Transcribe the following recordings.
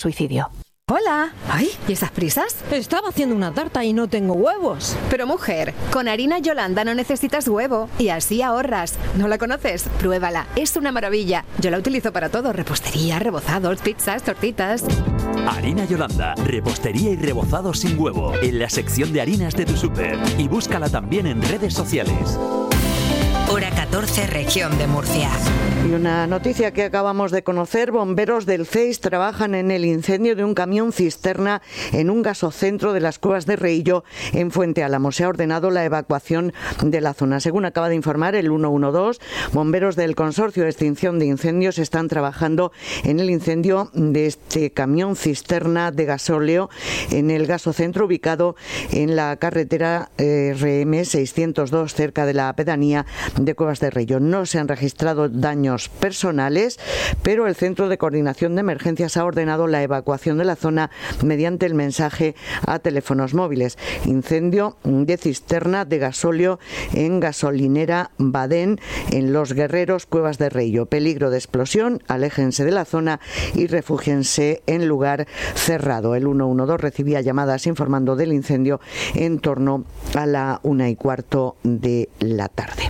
suicidio. Hola. Ay, ¿y esas prisas? Estaba haciendo una tarta y no tengo huevos. Pero mujer, con harina Yolanda no necesitas huevo y así ahorras. ¿No la conoces? Pruébala, es una maravilla. Yo la utilizo para todo, repostería, rebozados, pizzas, tortitas. Harina Yolanda, repostería y rebozado sin huevo, en la sección de harinas de tu súper. Y búscala también en redes sociales. Hora 14, región de Murcia. Y una noticia que acabamos de conocer: bomberos del CEIS trabajan en el incendio de un camión cisterna en un gasocentro de las Cuevas de Reillo, en Fuente Álamo. Se ha ordenado la evacuación de la zona. Según acaba de informar el 112, bomberos del Consorcio de Extinción de Incendios están trabajando en el incendio de este camión cisterna de gasóleo en el gasocentro ubicado en la carretera RM 602, cerca de la pedanía de Cuevas de Reillo. No se han registrado daños personales, pero el Centro de Coordinación de Emergencias ha ordenado la evacuación de la zona mediante el mensaje a teléfonos móviles. Incendio de cisterna de gasóleo en gasolinera Badén, en Los Guerreros, Cuevas de Reillo. Peligro de explosión, aléjense de la zona y refúgiense en lugar cerrado. El 112 recibía llamadas informando del incendio en torno a la 1:15 de la tarde.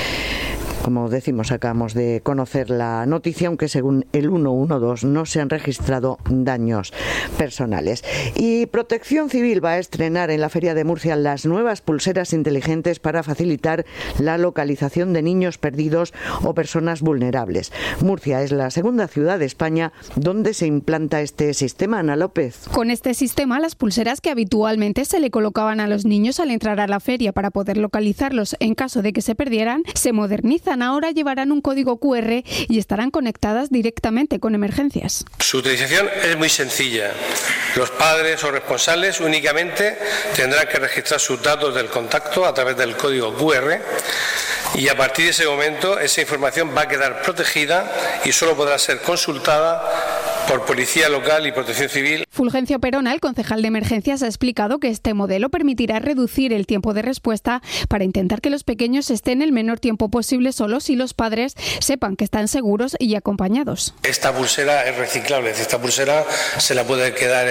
Como decimos, acabamos de conocer la noticia, aunque según el 112 no se han registrado daños personales. Y Protección Civil va a estrenar en la Feria de Murcia las nuevas pulseras inteligentes para facilitar la localización de niños perdidos o personas vulnerables. Murcia es la segunda ciudad de España donde se implanta este sistema. Ana López. Con este sistema, las pulseras que habitualmente se le colocaban a los niños al entrar a la feria para poder localizarlos en caso de que se perdieran, se modernizan. Ahora llevarán un código QR y estarán conectadas directamente con emergencias. Su utilización es muy sencilla. Los padres o responsables únicamente tendrán que registrar sus datos del contacto a través del código QR y a partir de ese momento esa información va a quedar protegida y solo podrá ser consultada por Policía Local y Protección Civil. Fulgencio Perona, el concejal de emergencias, ha explicado que este modelo permitirá reducir el tiempo de respuesta para intentar que los pequeños estén el menor tiempo posible solos y los padres sepan que están seguros y acompañados. Esta pulsera es reciclable, esta pulsera se la puede quedar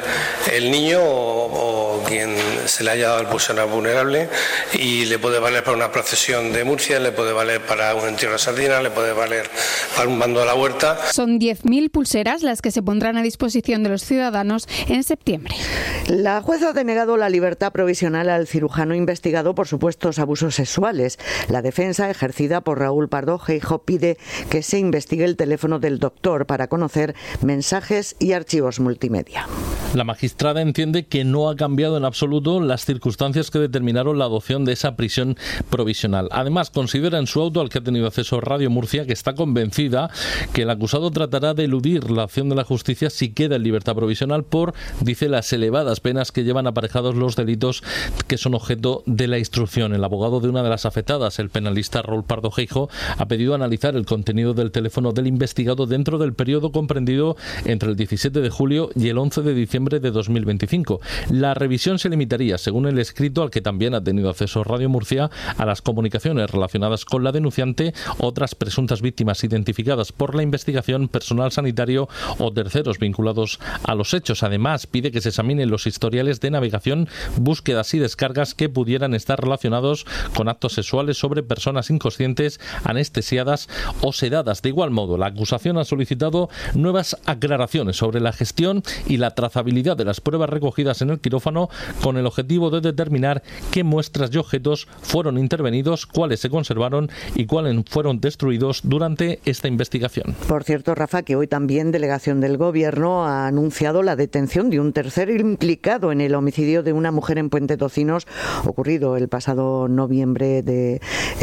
el niño o quien se le haya dado el pulsera vulnerable y le puede valer para una procesión de Murcia, le puede valer para un entierro de sardina, le puede valer para un bando a la huerta. Son 10.000 pulseras las que se pondrán a disposición de los ciudadanos en septiembre. La jueza ha denegado la libertad provisional al cirujano investigado por supuestos abusos sexuales. La defensa, ejercida por Raúl Pardo Geijo, pide que se investigue el teléfono del doctor para conocer mensajes y archivos multimedia. La magistrada entiende que no ha cambiado en absoluto las circunstancias que determinaron la adopción de esa prisión provisional. Además, considera en su auto, al que ha tenido acceso Radio Murcia, que está convencida que el acusado tratará de eludir la acción de la justicia si queda en libertad provisional por, dice, las elevadas penas que llevan aparejados los delitos que son objeto de la instrucción. El abogado de una de las afectadas, el penalista Raúl Pardo Geijo, ha pedido analizar el contenido del teléfono del investigado dentro del periodo comprendido entre el 17 de julio y el 11 de diciembre de 2025. La revisión se limitaría, según el escrito al que también ha tenido acceso Radio Murcia, a las comunicaciones relacionadas con la denunciante, otras presuntas víctimas identificadas por la investigación, personal sanitario o terceros vinculados a los hechos. Además, pide que se examinen los historiales de navegación, búsquedas y descargas que pudieran estar relacionados con actos sexuales sobre personas inconscientes, anestesiadas o sedadas. De igual modo, la acusación ha solicitado nuevas aclaraciones sobre la gestión y la trazabilidad de las pruebas recogidas en el quirófano, con el objetivo de determinar qué muestras y objetos fueron intervenidos, cuáles se conservaron y cuáles fueron destruidos durante esta investigación. Por cierto, Rafa, que hoy también delegación del Gobierno ha anunciado la detención de un tercer implicado en el homicidio de una mujer en Puente Tocinos, ocurrido el pasado noviembre de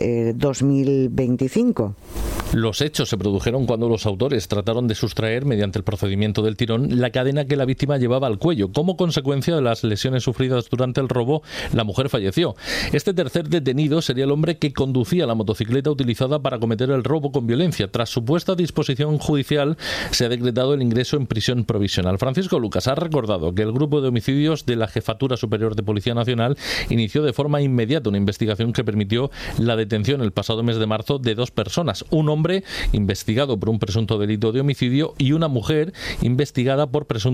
2025. Los hechos se produjeron cuando los autores trataron de sustraer, mediante el procedimiento del tirón, la cadena que la víctima llevaba al cuello. Como consecuencia de las lesiones sufridas durante el robo, la mujer falleció. Este tercer detenido sería el hombre que conducía la motocicleta utilizada para cometer el robo con violencia. Tras supuesta disposición judicial, se ha decretado el ingreso en prisión provisional. Francisco Lucas ha recordado que el grupo de homicidios de la Jefatura Superior de Policía Nacional inició de forma inmediata una investigación que permitió la detención el pasado mes de marzo de dos personas, un hombre hombre investigado por un presunto delito de homicidio y una mujer investigada por presunto